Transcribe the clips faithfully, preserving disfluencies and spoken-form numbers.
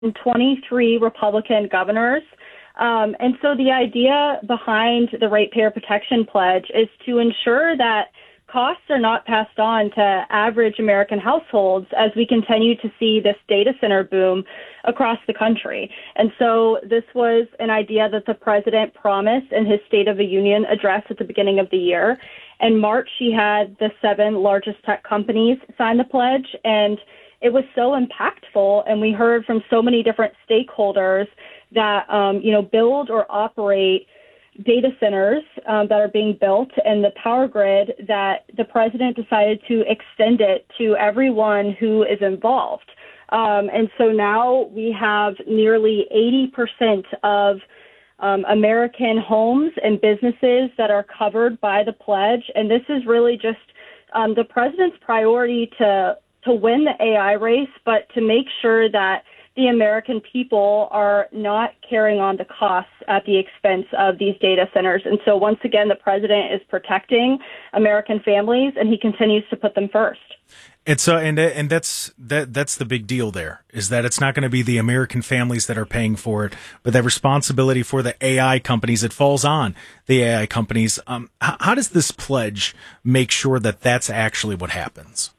twenty-three Republican governors. Um, and so the idea behind the Ratepayer Protection Pledge is to ensure that costs are not passed on to average American households as we continue to see this data center boom across the country. And so this was an idea that the president promised in his State of the Union address at the beginning of the year. In March, he had the seven largest tech companies sign the pledge, and it was so impactful. And we heard from so many different stakeholders that, um, you know, build or operate data centers um, that are being built and the power grid, that the president decided to extend it to everyone who is involved. Um, and so now we have nearly eighty percent of um, American homes and businesses that are covered by the pledge. And this is really just um, the president's priority to, to win the A I race, but to make sure that the American people are not carrying on the costs at the expense of these data centers. And so once again, the president is protecting American families, and he continues to put them first. And so, and and that's that that's the big deal there, is that it's not going to be the American families that are paying for it, but that responsibility for the A I companies, it falls on the A I companies. Um, how, how does this pledge make sure that that's actually what happens?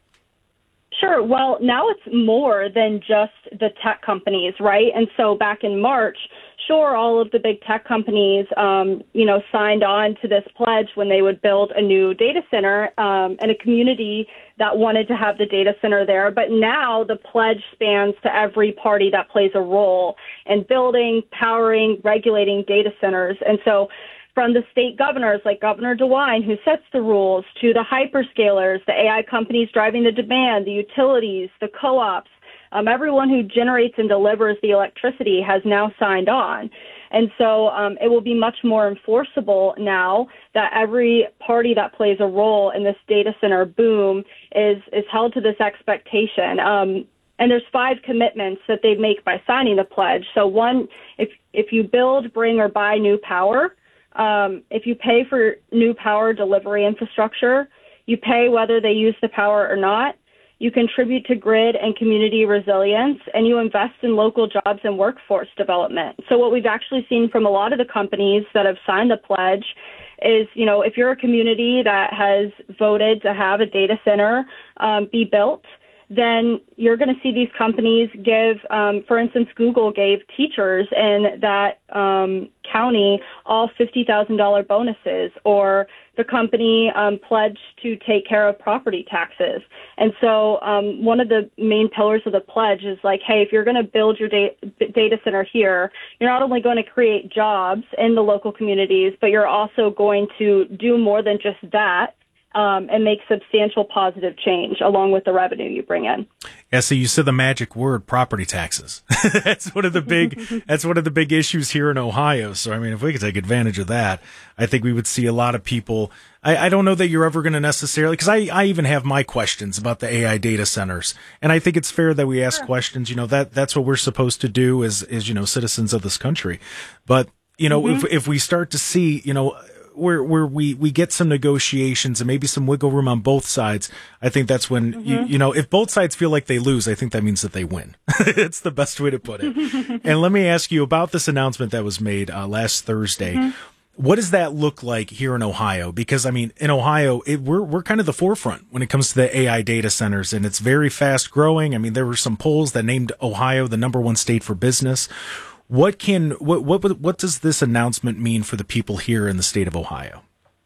Sure. Well, now it's more than just the tech companies, right? And so back in March, sure, all of the big tech companies, um, you know, signed on to this pledge when they would build a new data center um, and a community that wanted to have the data center there. But now the pledge spans to every party that plays a role in building, powering, regulating data centers. And so from the state governors like Governor DeWine, who sets the rules, to the hyperscalers, the A I companies driving the demand, the utilities, the co-ops, um, everyone who generates and delivers the electricity has now signed on. And so um, it will be much more enforceable now that every party that plays a role in this data center boom is, is held to this expectation. Um, And there's five commitments that they make by signing the pledge. So one, if if you build, bring, or buy new power, Um, if you pay for new power delivery infrastructure, you pay whether they use the power or not, you contribute to grid and community resilience, and you invest in local jobs and workforce development. So what we've actually seen from a lot of the companies that have signed the pledge is, you know, if you're a community that has voted to have a data center um, be built, then you're going to see these companies give, um, for instance, Google gave teachers in that um, county all fifty thousand dollars bonuses, or the company um, pledged to take care of property taxes. And so um, one of the main pillars of the pledge is like, hey, if you're going to build your da- data center here, you're not only going to create jobs in the local communities, but you're also going to do more than just that. Um, and make substantial positive change along with the revenue you bring in. Yeah, so you said the magic word, property taxes. That's one of the big that's one of the big issues here in Ohio. So I mean, if we could take advantage of that, I think we would see a lot of people. I, I don't know that you're ever going to necessarily, because I, I even have my questions about the A I data centers, and I think it's fair that we ask sure. questions. You know, that that's what we're supposed to do as as you know, citizens of this country. But you know, mm-hmm. if if we start to see, you know, where where we, we get some negotiations and maybe some wiggle room on both sides, I think that's when, mm-hmm. you, you know, if both sides feel like they lose, I think that means that they win. It's the best way to put it. And let me ask you about this announcement that was made uh, last Thursday. Mm-hmm. What does that look like here in Ohio? Because, I mean, in Ohio, it, we're we're kind of the forefront when it comes to the A I data centers, and it's very fast growing. I mean, there were some polls that named Ohio the number one state for business. What can what what what does this announcement mean for the people here in the state of Ohio?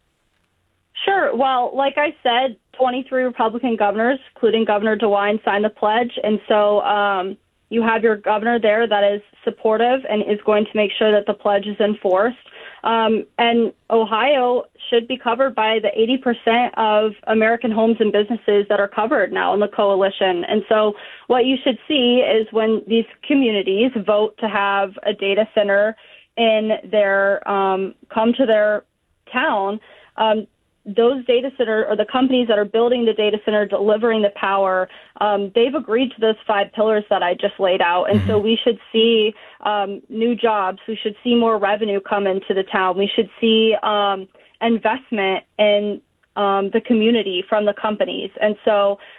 Sure. Well, like I said, twenty-three Republican governors, including Governor DeWine, signed the pledge, and so um, you have your governor there that is supportive and is going to make sure that the pledge is enforced. Um, and Ohio should be covered by the eighty percent of American homes and businesses that are covered now in the coalition. And so what you should see is when these communities vote to have a data center in their, um, come to their town, um, those data center or the companies that are building the data center, delivering the power, um, they've agreed to those five pillars that I just laid out. And mm-hmm. so we should see um, new jobs. We should see more revenue come into the town. We should see um, investment in um, the community from the companies. And so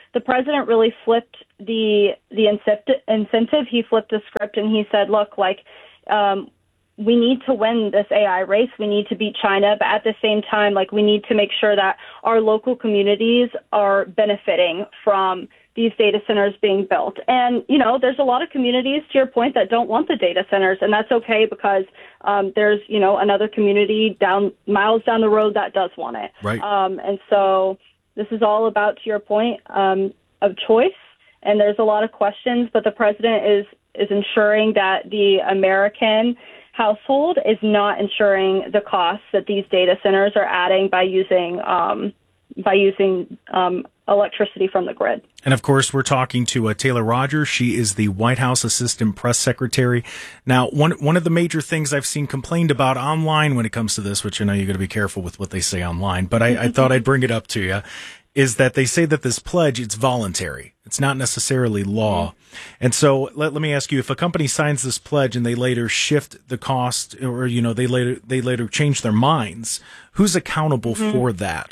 the president really flipped the the incentive. He flipped the script and he said, look, like, um, we need to win this A I race. We need to beat China. But at the same time, like, we need to make sure that our local communities are benefiting from these data centers being built. And, you know, there's a lot of communities, to your point, that don't want the data centers. And that's okay because um, there's, you know, another community down miles down the road that does want it. Right. Um, and so this is all about, to your point, um, of choice. And there's a lot of questions, but the president is is ensuring that the American household is not ensuring the costs that these data centers are adding by using um, by using um, electricity from the grid. And of course, we're talking to uh, Taylor Rogers. She is the White House Assistant Press Secretary. Now, one one of the major things I've seen complained about online when it comes to this, which I know you're going to be careful with what they say online, but I, I thought I'd bring it up to you, is that they say that this pledge, it's voluntary. It's not necessarily law. And so let, let me ask you, if a company signs this pledge and they later shift the cost or, you know, they later they later change their minds, who's accountable mm-hmm. for that?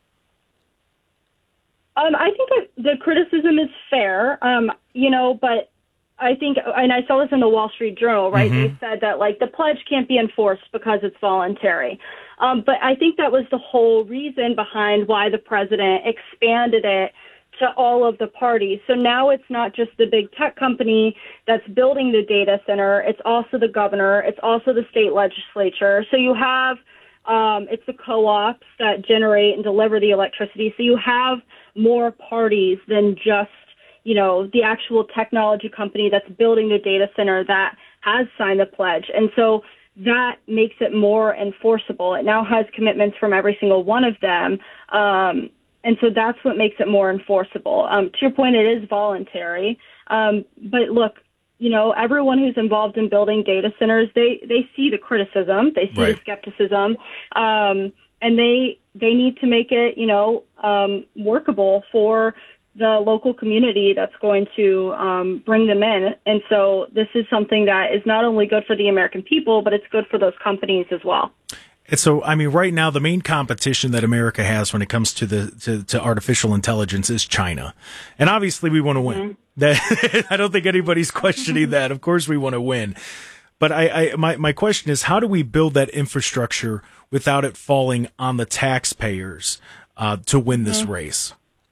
Um, I think that the criticism is fair, um, you know, but I think, and I saw this in the Wall Street Journal, right? Mm-hmm. They said that, like, the pledge can't be enforced because it's voluntary. Um, but I think that was the whole reason behind why the president expanded it to all of the parties. So now it's not just the big tech company that's building the data center. It's also the governor. It's also the state legislature. So you have, um, it's the co-ops that generate and deliver the electricity. So you have more parties than just, you know, the actual technology company that's building the data center that has signed the pledge. And so that makes it more enforceable. It now has commitments from every single one of them. Um, and so that's what makes it more enforceable. Um, to your point, it is voluntary. Um, but look, you know, everyone who's involved in building data centers, they, they see the criticism, they see right. the skepticism, um, and they they need to make it, you know, um, workable for the local community that's going to um, bring them in. And so this is something that is not only good for the American people, but it's good for those companies as well. And so, I mean, right now, the main competition that America has when it comes to the to, to artificial intelligence is China. And obviously, we want to win. Mm-hmm. That, I don't think anybody's questioning that. Of course, we want to win. But I, I my, my question is, how do we build that infrastructure without it falling on the taxpayers uh, to win this mm-hmm. race?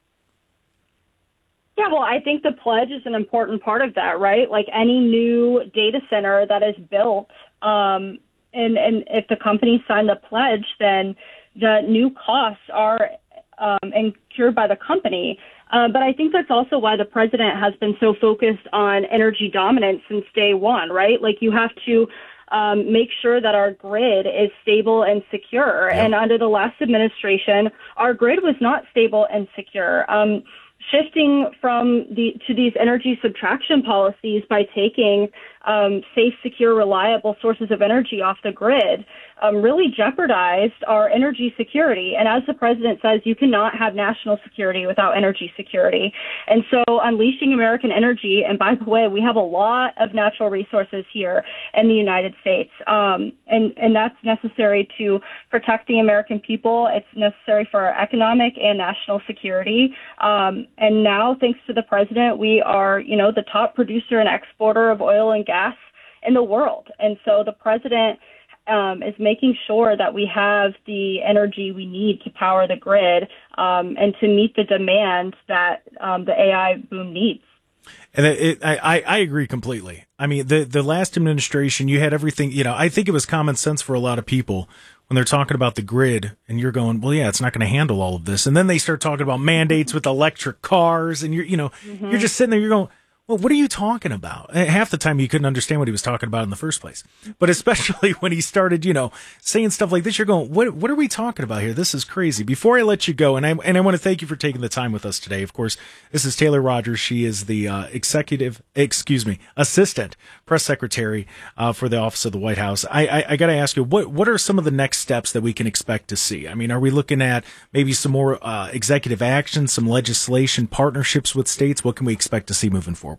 Yeah, well, I think the pledge is an important part of that, right? Like any new data center that is built, um, and, and if the company signed the pledge, then the new costs are um, incurred by the company. Uh, but I think that's also why the president has been so focused on energy dominance since day one, right? Like you have to um, make sure that our grid is stable and secure. Yeah. And under the last administration, our grid was not stable and secure. Um, shifting from the to these energy subtraction policies by taking um, safe, secure, reliable sources of energy off the grid um, really jeopardized our energy security. And as the president says, you cannot have national security without energy security. And so unleashing American energy, and by the way, we have a lot of natural resources here in the United States, um, and, and that's necessary to protect the American people. It's necessary for our economic and national security. Um, and now, thanks to the president, we are, you know, the top producer and exporter of oil and gas in the world. And so the president um, is making sure that we have the energy we need to power the grid um, and to meet the demand that um, the A I boom needs. And it, it, I, I agree completely. I mean, the, the last administration, you had everything, you know, I think it was common sense for a lot of people when they're talking about the grid and you're going, well, yeah, it's not going to handle all of this. And then they start talking about mandates with electric cars and you're, you know, mm-hmm. you're just sitting there, you're going, well, what are you talking about? Half the time you couldn't understand what he was talking about in the first place. But especially when he started, you know, saying stuff like this, you're going, what what are we talking about here? This is crazy. Before I let you go, and I and I want to thank you for taking the time with us today. Of course, this is Taylor Rogers. She is the uh, executive, excuse me, assistant press secretary uh, for the Office of the White House. I, I, I got to ask you, what what are some of the next steps that we can expect to see? I mean, are we looking at maybe some more uh, executive action, some legislation, partnerships with states? What can we expect to see moving forward?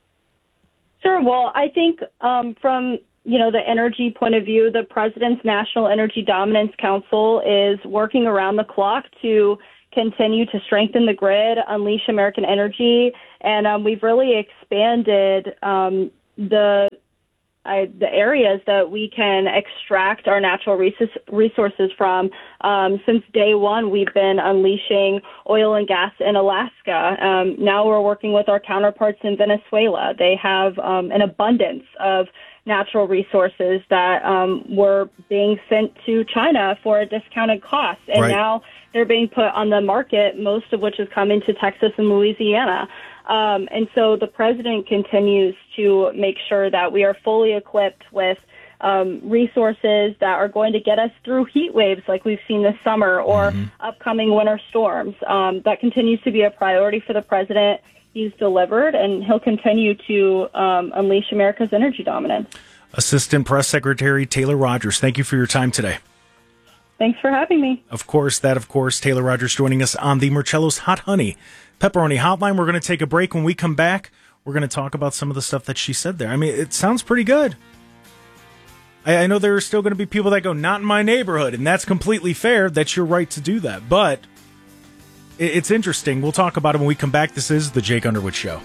Sure. Well, I think um, from, you know, the energy point of view, the President's National Energy Dominance Council is working around the clock to continue to strengthen the grid, unleash American energy, and um, we've really expanded um, the I, the areas that we can extract our natural resource, resources from. Um, since day one, we've been unleashing oil and gas in Alaska. Um, now we're working with our counterparts in Venezuela. They have um, an abundance of natural resources that um, were being sent to China for a discounted cost. And right. now they're being put on the market, most of which is coming to Texas and Louisiana. Um, and so the president continues to make sure that we are fully equipped with um, resources that are going to get us through heat waves like we've seen this summer or mm-hmm. upcoming winter storms. Um, that continues to be a priority for the president. He's delivered, and he'll continue to um, unleash America's energy dominance. Assistant Press Secretary Taylor Rogers, thank you for your time today. Thanks for having me. Of course, that, of course, Taylor Rogers joining us on the Marcello's Hot Honey Pepperoni Hotline. We're going to take a break. When we come back, we're going to talk about some of the stuff that she said there. I mean, it sounds pretty good. I, I know there are still going to be people that go, not in my neighborhood, and that's completely fair. That's your right to do that. But it, it's interesting. We'll talk about it when we come back. This is The Jake Underwood Show.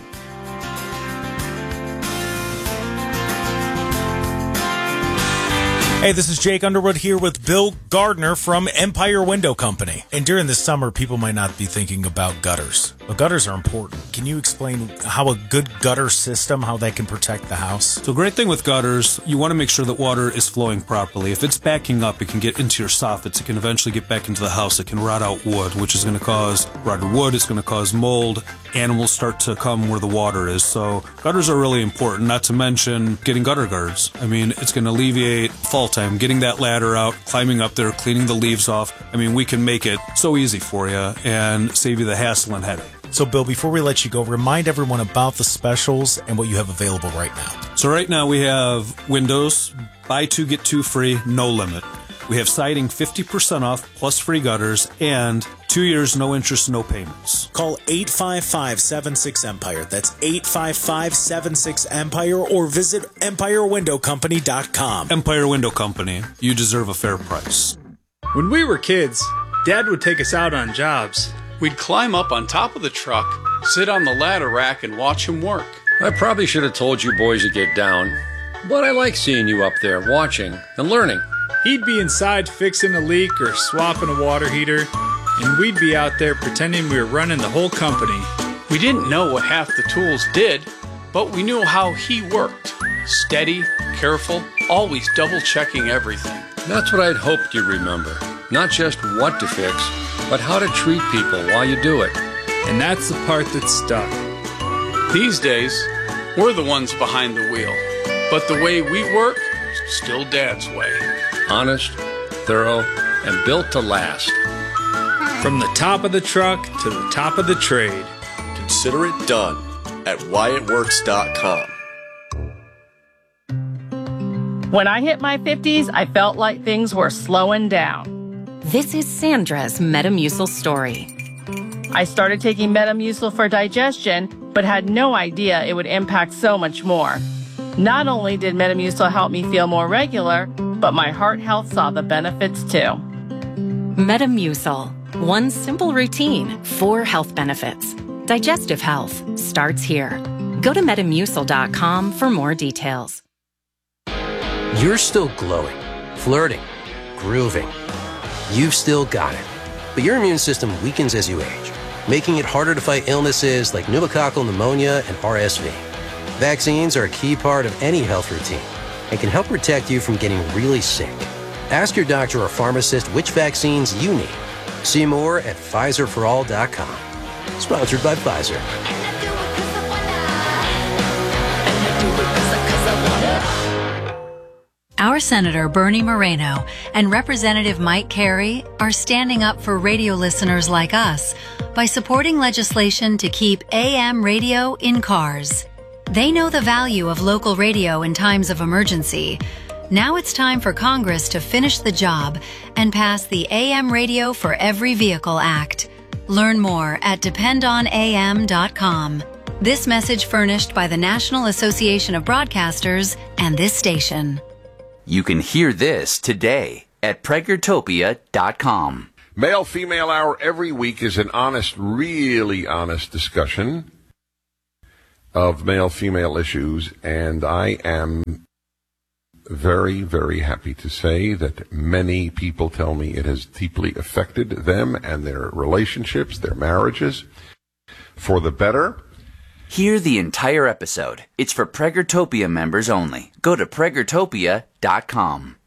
Hey, this is Jake Underwood here with Bill Gardner from Empire Window Company. And during the summer, people might not be thinking about gutters, but gutters are important. Can you explain how a good gutter system, how that can protect the house? So the great thing with gutters, you want to make sure that water is flowing properly. If it's backing up, it can get into your soffits. It can eventually get back into the house. It can rot out wood, which is going to cause rotted wood. It's going to cause mold. Animals start to come where the water is. So gutters are really important, not to mention getting gutter guards. I mean, it's going to alleviate fall time, getting that ladder out, climbing up there, cleaning the leaves off. I mean, we can make it so easy for you and save you the hassle and headache. So, Bill, before we let you go, remind everyone about the specials and what you have available right now. So right now we have windows, buy two, get two free, no limit. We have siding fifty percent off plus free gutters and two years, no interest, no payments. Call eight five five, seven six, EMPIRE. That's eight five five, seven six, EMPIRE or visit empire window company dot com. Empire Window Company. You deserve a fair price. When we were kids, Dad would take us out on jobs. We'd climb up on top of the truck, sit on the ladder rack, and watch him work. I probably should have told you boys to get down, but I like seeing you up there watching and learning. He'd be inside fixing a leak or swapping a water heater, and we'd be out there pretending we were running the whole company. We didn't know what half the tools did, but we knew how he worked. Steady, careful, always double-checking everything. That's what I'd hoped you'd remember. Not just what to fix, but how to treat people while you do it. And that's the part that stuck. These days, we're the ones behind the wheel. But the way we work, still Dad's way. Honest, thorough, and built to last. From the top of the truck to the top of the trade. Consider it done at Wyatt Works dot com. When I hit my fifties, I felt like things were slowing down. This is Sandra's Metamucil story. I started taking Metamucil for digestion, but had no idea it would impact so much more. Not only did Metamucil help me feel more regular, but my heart health saw the benefits too. Metamucil. One simple routine, four health benefits. Digestive health starts here. Go to metamucil dot com for more details. You're still glowing, flirting, grooving. You've still got it. But your immune system weakens as you age, making it harder to fight illnesses like pneumococcal pneumonia and R S V. Vaccines are a key part of any health routine and can help protect you from getting really sick. Ask your doctor or pharmacist which vaccines you need. See more at Pfizer for all dot com. Sponsored by Pfizer. Our Senator Bernie Moreno and Representative Mike Carey are standing up for radio listeners like us by supporting legislation to keep A M radio in cars. They know the value of local radio in times of emergency. Now it's time for Congress to finish the job and pass the A M Radio for Every Vehicle Act. Learn more at depend on A M dot com. This message furnished by the National Association of Broadcasters and this station. You can hear this today at Preggertopia dot com. Male-female hour every week is an honest, really honest discussion of male-female issues, and I am very, very happy to say that many people tell me it has deeply affected them and their relationships, their marriages, for the better. Hear the entire episode. It's for Preggertopia members only. Go to Preggertopia dot com.